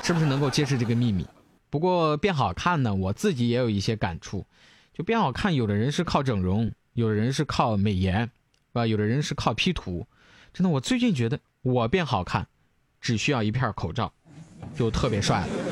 是不是能够揭示这个秘密？不过变好看呢，我自己也有一些感触。就变好看，有的人是靠整容，有的人是靠美颜，有的人是靠 P 图。真的，我最近觉得我变好看只需要一片口罩就特别帅了。